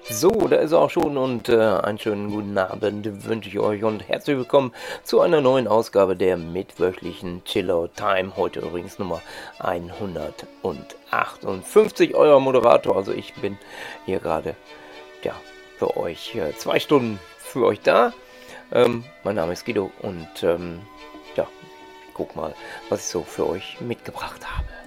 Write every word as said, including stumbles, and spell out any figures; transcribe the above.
So, da ist er auch schon und äh, einen schönen guten Abend wünsche ich euch und herzlich willkommen zu einer neuen Ausgabe der mittwöchlichen Chillout Time. Heute übrigens Nummer hundertachtundfünfzig, euer Moderator. Also ich bin hier gerade ja, für euch äh, zwei Stunden für euch da. Ähm, mein Name ist Guido und ähm, ja, guck mal, was ich so für euch mitgebracht habe.